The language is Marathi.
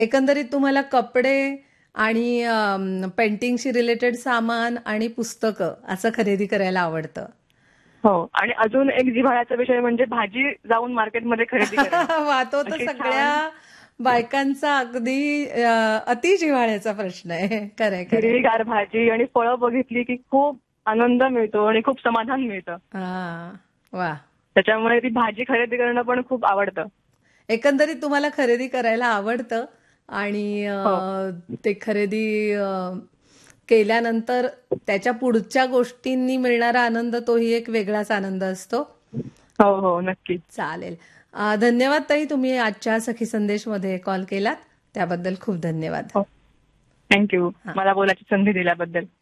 एकंदरीत तुम्हाला कपडे आणि पेंटिंगशी रिलेटेड सामान आणि पुस्तकं असं खरेदी करायला आवडतं. हो, आणि अजून एक जिव्हाळ्याचा विषय म्हणजे भाजी जाऊन मार्केटमध्ये खरेदी करणं. वा, तो तर अशी सगळ्या छान बायकांचा अगदी अति जिव्हाळ्याचा प्रश्न आहे. खरंय खरंय. हिरवीगार भाजी आणि फळं बघितली की खूप आनंद मिळतो आणि खूप समाधान मिळतं. हा. वा. त्याच्यामुळे ती भाजी खरेदी करणं पण खूप आवडतं. एकंदरीत तुम्हाला खरेदी करायला आवडतं आणि हो, ते खरेदी केल्यानंतर त्याच्या पुढच्या गोष्टींनी मिळणारा आनंद तोही एक वेगळाच आनंद असतो. हो, हो, नक्कीच. चालेल. धन्यवाद ताई, तुम्ही आजच्या सखी संदेशमध्ये कॉल केलात त्याबद्दल खूप धन्यवाद. हो, थँक्यू. हा. मला बोलायची संधी दिल्याबद्दल.